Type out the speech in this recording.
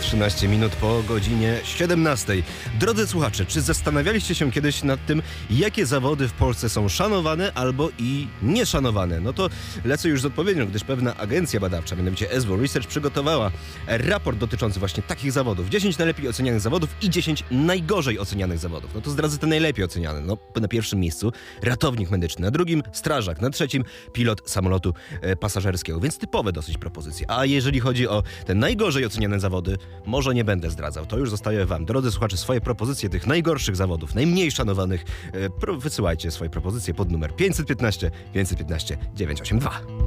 13 minut po godzinie 17. Drodzy słuchacze, czy zastanawialiście się kiedyś nad tym, jakie zawody w Polsce są szanowane albo i nieszanowane? No to lecę już z odpowiedzią, gdyż pewna agencja badawcza, mianowicie SW Research, przygotowała raport dotyczący właśnie takich zawodów. 10 najlepiej ocenianych zawodów i 10 najgorzej ocenianych zawodów. No to zdradzę te najlepiej oceniane. No, na pierwszym miejscu ratownik medyczny, na drugim strażak, na trzecim pilot samolotu pasażerskiego, więc typowe dosyć propozycje. A jeżeli chodzi o te najgorzej oceniane zawody, może nie będę zdradzał. To już zostaje wam. Drodzy słuchacze, swoje propozycje tych najgorszych zawodów, najmniej szanowanych, wysyłajcie swoje propozycje pod numer 515 982.